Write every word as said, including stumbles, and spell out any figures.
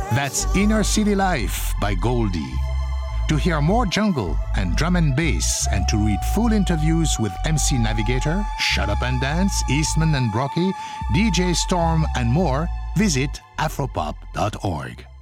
That's Inner City Life by Goldie. To hear more jungle and drum and bass and to read full interviews with M C Navigator, Shut Up and Dance, Eastman and Brocky, D J Storm and more, visit afropop dot org.